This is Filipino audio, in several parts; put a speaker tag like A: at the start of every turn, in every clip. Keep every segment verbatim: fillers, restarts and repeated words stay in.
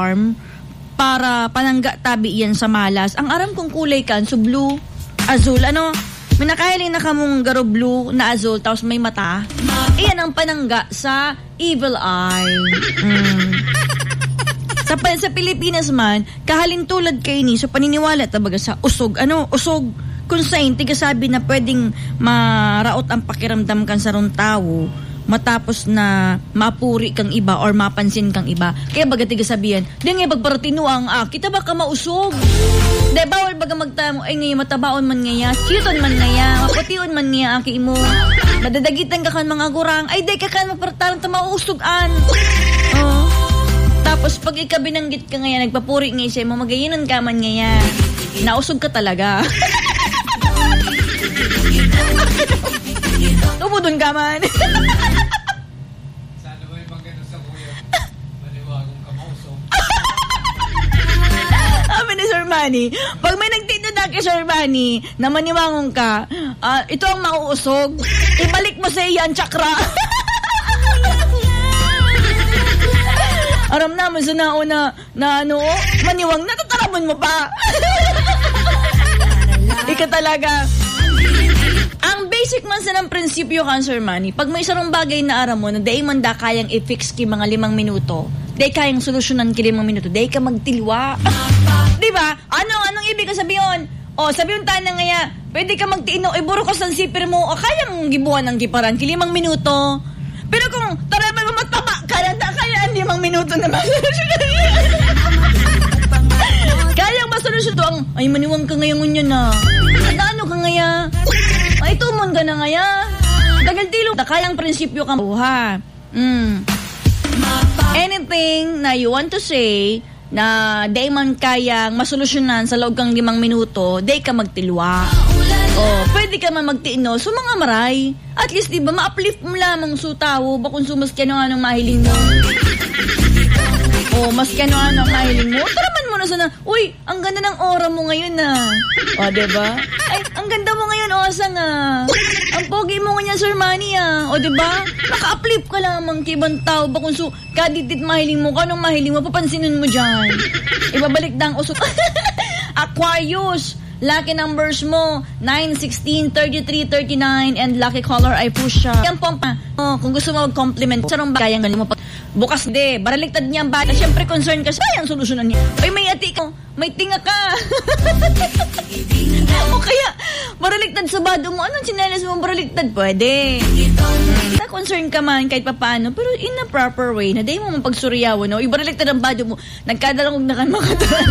A: charm para panangga tabi yan sa malas. Ang aram kong kulay kan, so blue, azul, ano, minakahiling na kamong garo blue na azul, tapos may mata. Iyan ang panangga sa evil eye. Mm. Sa, sa Pilipinas man, kahalintulad kay ni, so paniniwala tabaga sa usog, ano, usog, kung saan, tiga sabi na pwedeng maraot ang pakiramdam kan sa rong tao, matapos na mapuri kang iba or mapansin kang iba. Kaya baga tiga sabihan, di nga pagparatino ang ah, kita ba ka mausog? Di bawal baga magtamo, ay ngayon matabaon man ngaya, cuteon man ngaya, maputiun man ngaya aki mo, madadagitan ka kan mga gurang, ay di ka kan mapartarang ta mausugan. Oh. Tapos pag ikaw binanggit ka ngayon, nagpapuri nga siya mo, magayinan ka man ngayon. Nausog ka talaga. Tumudon ka man.
B: Sana mo yung mga sa kuya. Maliwagong ka mausog.
A: Amin ni Sir Manny, pag may nagtito na kay Sir Manny na maniwangong ka, uh, ito ang mauusog, ibalik mo sa iyan chakra. Aram naman sa nauna na ano, maniwang natataramon mo pa. Ika talaga. Ang basic man sa ng prinsipyo kan, Sir Manny, pag may isang bagay na aram mo na day man da kayang i-fix ki mga limang minuto, day kayang solusyonan ki limang minuto, day ka magtilwa. Diba? Ano, anong ibig sabihin? O, sabihin tayo na ngaya, pwede ka magtiino, iburo ko sa zipper mo, o kayang gibuhan ng giparan ki limang minuto. Pero kung tara ba mataba ka na, kaya limang minuto na masolusyonan. Kayang masolusyon to ang, ay maniwang ka ngayon nyo na. Ano ka ngaya? Ay tumon ka na ngaya. Dagal tilo. Kayang prinsipyo ka buha. Mm. Anything na you want to say na day man kayang masolusyonan sa loob kang limang minuto, day ka magtilwa. Oh, pwede ka man magtiino so mga maray. At least diba ma-uplift mo lamang su tao ba kung sumas ka no anong mahiling mo. Oh, mas ka no anong mahiling mo. Taraman mo na sana. Uy, ang ganda ng aura mo ngayon na. O, diba? Ay, ang ganda mo ngayon, Osa nga. Ang pogi mo nga niya, Sir Manny, ah. O, diba? Naka-uplift ka lamang kibang tao ba kung su kadidit mahiling mo, kanong mahiling mo, papansinin mo dyan. Ibabalik dang usok. Aquarius. Lucky numbers mo, nine, sixteen, thirty-three, thirty-nine, and lucky color ay fuchsia. Yan po, oh, kung gusto mo mag-compliment, sarong bagay ang galing mo pa. Bukas de, baraligtad niya ang bata. Siyempre, concern ka, sayang solusyonan niya. Ay, may ati ka, may tinga ka. O kaya, baraligtad sa bado mo, anong chinelas mo baraligtad? Pwede. Na concern ka man, kahit papaano, pero in a proper way, na day mo mapagsuryawan, no? Ibaraligtad ang bado mo, nagkadalangog na kan makataran.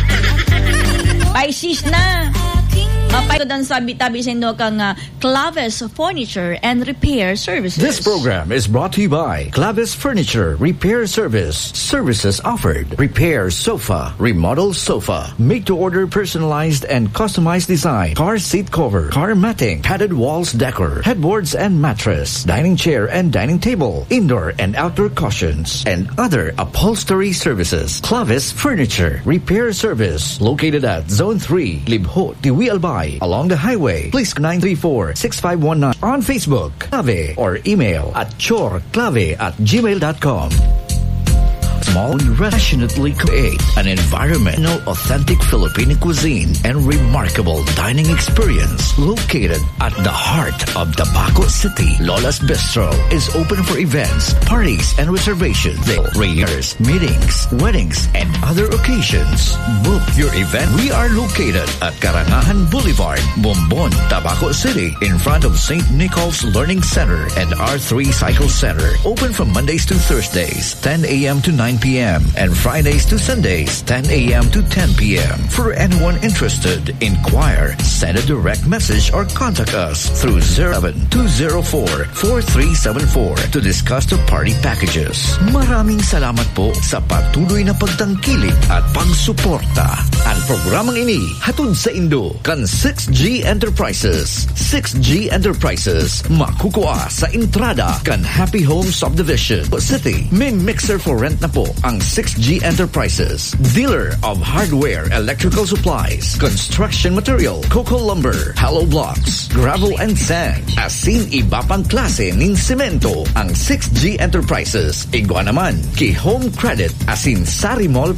A: Pisces na. Mapay ko dan sabi tabi sa inyo kang uh, Claves Furniture and Repair Services.
C: This program is brought to you by Claves Furniture Repair Service. Services offered: repair sofa, remodel sofa, made to order personalized and customized design, car seat cover, car matting, padded walls decor, headboards and mattress, dining chair and dining table, indoor and outdoor cushions, and other upholstery services. Claves Furniture Repair Service, located at Zone three, Libho, Tiwi Albay, along the highway. Please nine three four, six five one nine on Facebook, Clave, or email at chorclave at gmail dot com. Small and passionately create an environmental, authentic Filipino cuisine and remarkable dining experience located at the heart of Tabaco City. Lola's Bistro is open for events, parties, and reservations, reunions, meetings, weddings, and other occasions. Book your event. We are located at Karangahan Boulevard, Bombon, Tabaco City, in front of Saint Nicholas Learning Center and R three Cycle Center. Open from Mondays to Thursdays, ten a.m. to nine p.m. and Fridays to Sundays, ten a.m. to ten p.m. For anyone interested, inquire, send a direct message or contact us through zero seven two zero four, four three seven four to discuss the party packages. Maraming salamat po sa patuloy na pagtangkilik at pagsuporta. Ang programang ini hatod sa Indo kan six G Enterprises. six G Enterprises makukuha sa entrada kan Happy Home Subdivision City. May mixer for rent na po ang six G Enterprises, dealer of hardware, electrical supplies, construction material, coco lumber, hollow blocks, gravel and sand. Asin iba pang klase ning semento ang six G Enterprises. Igwa naman ki Home Credit asin Sari Mall